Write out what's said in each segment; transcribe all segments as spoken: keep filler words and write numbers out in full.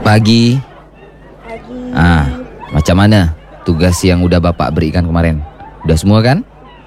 pagi. Pagi. Ah, macam mana tugas yang udah Bapak berikan kemarin? Udah semua kan?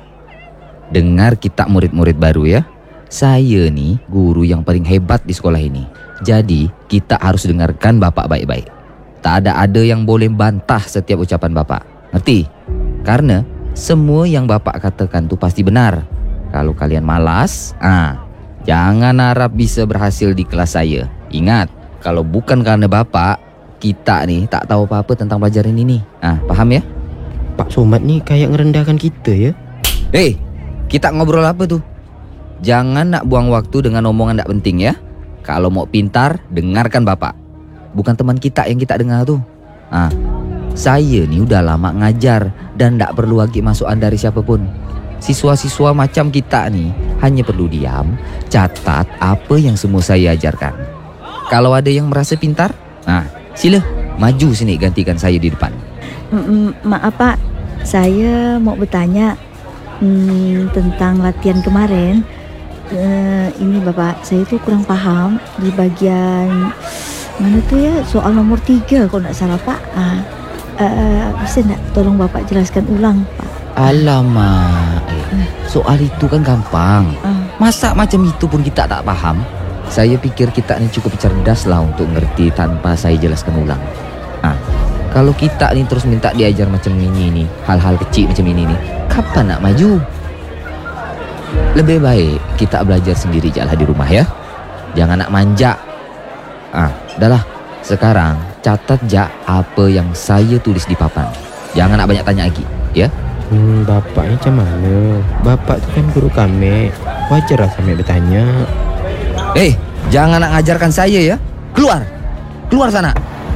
Dengar kita murid-murid baru ya. Saya nih guru yang paling hebat di sekolah ini. Jadi kita harus dengarkan Bapak baik-baik. Tak ada ada yang boleh bantah setiap ucapan Bapak. Ngerti? Karena semua yang Bapak katakan tuh pasti benar. Kalau kalian malas, ah, jangan harap bisa berhasil di kelas saya. Ingat, kalau bukan karena Bapak, kita nih tak tahu apa-apa tentang pelajaran ini. Ah, paham ya? Pak Somad nih kayak ngerendahkan kita ya. Hei, kita ngobrol apa tuh? Jangan nak buang waktu dengan omongan tak penting ya. Kalau mau pintar, dengarkan Bapak. Bukan teman kita yang kita dengar tuh. Ah, saya nih udah lama ngajar dan tak perlu lagi masukan dari siapapun. Siswa-siswa macam kita nih hanya perlu diam, catat apa yang semua saya ajarkan. Kalau ada yang merasa pintar, nah sila maju sini gantikan saya di depan. Mm, maaf Pak, saya mau bertanya mm, tentang latihan kemarin. Uh, ini Bapak, saya tuh kurang paham di bagian mana tuh ya, soal nomor tiga kalau nggak salah Pak. Ah, uh, bisa nggak tolong Bapak jelaskan ulang Pak? Alamak, eh, soal itu kan gampang. Uh. Masa macam itu pun kita tak paham? Saya pikir kita ini cukup cerdas lah untuk ngerti tanpa saya jelaskan ulang. Nah, kalau kita ini terus minta diajar macam ini nih, hal-hal kecil macam ini nih, kapan nak maju? Lebih baik kita belajar sendiri jalan di rumah ya. Jangan nak manja. Ah, udahlah. Sekarang catat ja apa yang saya tulis di papan. Jangan nak banyak tanya lagi, ya. Hmm, Bapak ini macam mana? Bapak tu kan guru kami. Wajar lah kami bertanya. Eh, jangan nak ngajarkan saya ya. Keluar. Keluar sana.